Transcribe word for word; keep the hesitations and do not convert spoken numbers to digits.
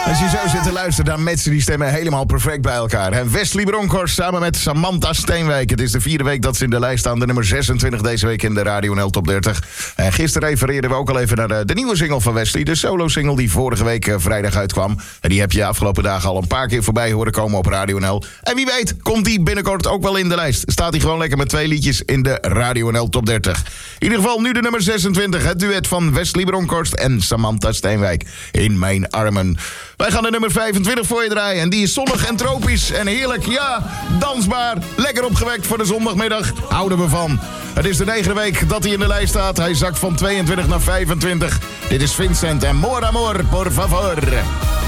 Als je zo zit te luisteren, dan metsen die stemmen helemaal perfect bij elkaar. En Wesley Bronkhorst samen met Samantha Steenwijk. Het is de vierde week dat ze in de lijst staan. De nummer zesentwintig deze week in de Radio N L Top dertig. En gisteren refereerden we ook al even naar de, de nieuwe single van Wesley. De solo-single die vorige week uh, vrijdag uitkwam. En die heb je afgelopen dagen al een paar keer voorbij horen komen op Radio N L. En wie weet, komt die binnenkort ook wel in de lijst. Staat hij gewoon lekker met twee liedjes in de Radio N L Top dertig. In ieder geval nu de nummer zesentwintig. Het duet van Wesley Bronkhorst en Samantha Steenwijk. In mijn armen. Wij gaan de nummer vijfentwintig voor je draaien. En die is zonnig en tropisch en heerlijk. Ja, dansbaar. Lekker opgewekt voor de zondagmiddag. Houden we van. Het is de negende week dat hij in de lijst staat. Hij zakt van tweeëntwintig naar vijfentwintig. Dit is Vincent en More Amor, por favor.